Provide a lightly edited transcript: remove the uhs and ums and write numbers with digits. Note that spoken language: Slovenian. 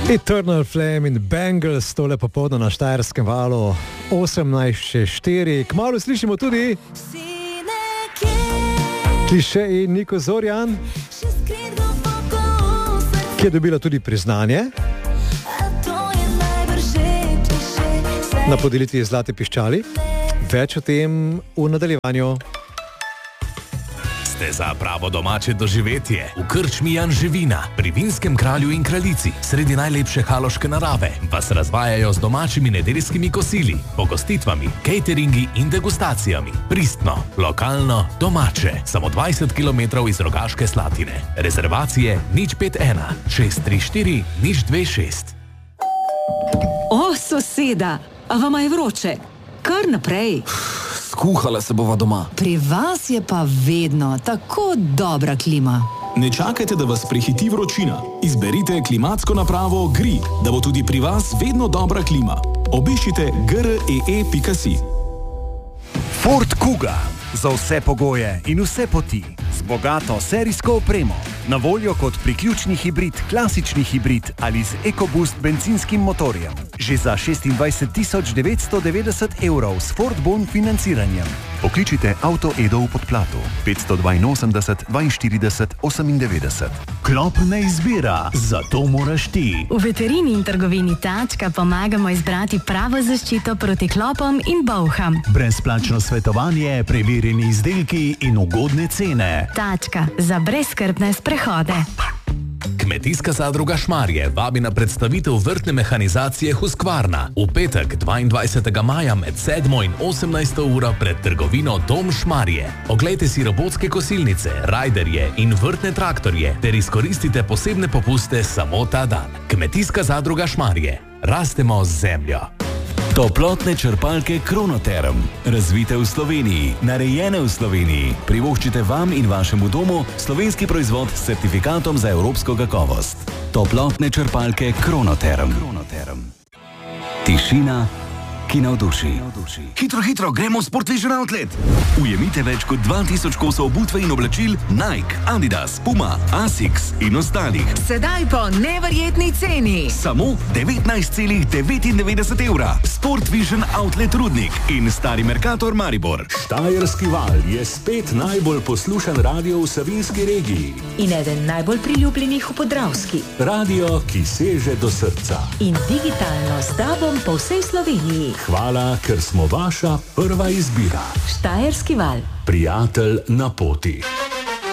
Eternal Flame in Bangles, tole popoldne na Štajerskem valu 18.4. Kmalu slišimo tudi Kliše in Niko Zorjan, ki je dobila tudi priznanje na podelitvi Zlate piščali. Več o tem v nadaljevanju. Ste za pravo domače doživetje v krčmi Jan Živina pri Vinskem kralju in kraljici sredi najlepše haloške narave vas razvajajo z domačimi nedeljskimi kosili, pogostitvami, cateringi in degustacijami. Pristno, lokalno, domače, samo 20 km iz Rogaške Slatine. Rezervacije 051 634 026. O, soseda, a vama je vroče? Kar naprej. Skuhala se bova doma. Pri vas je pa vedno tako dobra klima. Ne čakajte, da vas prehiti vročina. Izberite klimatsko napravo GRI, da bo tudi pri vas vedno dobra klima. Obiščite gree.si. Ford Kuga. Za vse pogoje in vse poti. Z bogato serijsko opremo. Na voljo kot priključni hibrid, klasični hibrid ali z EcoBoost bencinskim motorjem. Že za 26 990 € s Ford Bon financiranjem. Pokličite Auto Edo v Podplatu 582 42 98. Klop ne izbira, zato moraš ti. V veterini in trgovini Tačka pomagamo izbrati pravo zaščito proti klopom in bolham. Brezplačno svetovanje, preverjeni izdelki in ugodne cene. Tačka za brezskrbne sprehode. Kmetijska zadruga Šmarje vabi na predstavitev vrtne mehanizacije Husqvarna v petek 22. maja med 7. in 18. uro pred trgovino Dom Šmarje. Oglejte si robotske kosilnice, rajderje in vrtne traktorje ter izkoristite posebne popuste samo ta dan. Kmetijska zadruga Šmarje. Rastemo z zemljo. Toplotne črpalke Kronoterm. Razvite v Sloveniji, narejene v Sloveniji. Privoščite vam in vašemu domu slovenski proizvod s certifikatom za evropsko kakovost. Toplotne črpalke Kronoterm. Tišina, ki navduši. Hitro, gremo v Sport Vision Outlet. Ujemite več kot 2000 kosov obutve in oblačil Nike, Adidas, Puma, Asics in ostalih. Sedaj po neverjetni ceni. Samo 19,99 €. Sport Vision Outlet Rudnik in Stari Mercator Maribor. Štajerski val je spet najbolj poslušan radio v Savinjski regiji. In eden najbolj priljubljenih v Podravski. Radio, ki seže do srca. In digitalno s tobom po vsej Sloveniji. Hvala, ker smo vaša prva izbira. Štajerski val. Prijatelj na poti.